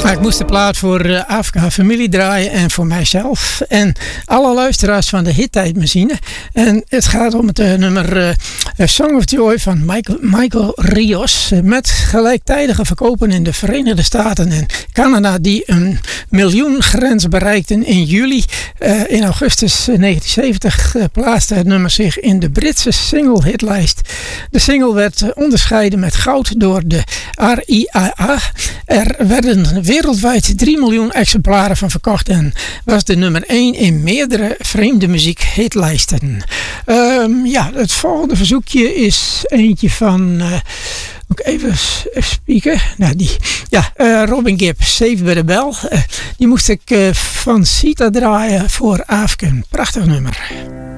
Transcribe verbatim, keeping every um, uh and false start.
Maar ik moest de plaat voor uh, Afrika familie draaien en voor mijzelf en alle luisteraars van de Hittijdmachine. En het gaat om het uh, nummer uh, Song of Joy van Michael, Michael Rios. Uh, met gelijktijdige verkopen in de Verenigde Staten en Canada die een miljoen grens bereikten in juli. Uh, in augustus negentien zeventig uh, plaatste het nummer zich in de Britse single hitlijst. De single werd uh, onderscheiden met goud door de R I A A. Er werden wereldwijd drie miljoen exemplaren van verkocht en was de nummer één in meerdere vreemde muziek hitlijsten. Um, ja, het volgende verzoekje is eentje van... Uh, Moet ik even, even spieken. Nou, die, ja, uh, Robin Gibb, Saved by the Bell. Uh, die moest ik uh, van Sita draaien voor Afken. Prachtig nummer.